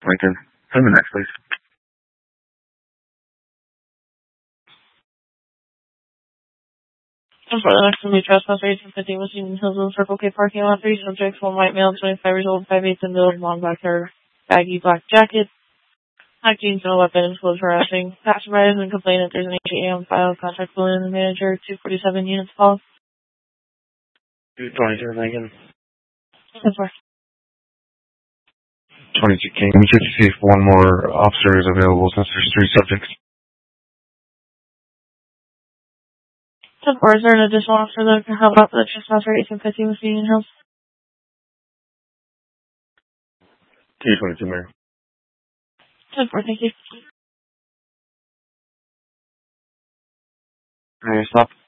Lincoln. Send the next, please. And for the next will be trespass 1850 West Union Hills Road, Circle K parking lot. 3 subjects, 1 white male, 25 years old, 5'8" in middle, long black hair, baggy black jacket, black jeans, no weapon, and clothes harassing. Passerby and complain that there's an 8 a.m. file. Contact William, the manager, 247 units call. 222 Lincoln. That's right. 22 King. Let me check to see if one more officer is available since there's 3 subjects. Or is there an additional officer that can help out with the trespass rate 1850 West Union Hills? 222, Mayor. 10-4, thank you. Alright, stop.